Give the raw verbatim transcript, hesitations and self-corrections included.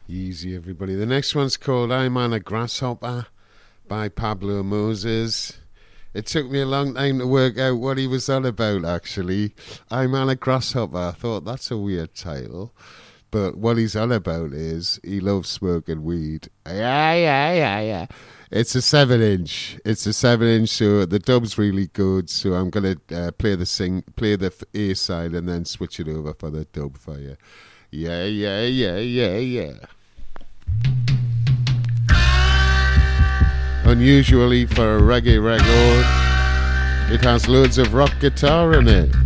Easy, everybody. The next one's called I'm on a Grasshopper by Pablo Moses. It took me a long time to work out what he was on about, actually. I'm on a Grasshopper. I thought, that's a weird title. But what he's on about is he loves smoking weed. Yeah, yeah, yeah, yeah. It's a seven inch. It's a seven inch, so the dub's really good. So I'm gonna uh, play the sing, play the A side, and then switch it over for the dub for you. Yeah, yeah, yeah, yeah, yeah. Unusually for a reggae record, it has loads of rock guitar in it.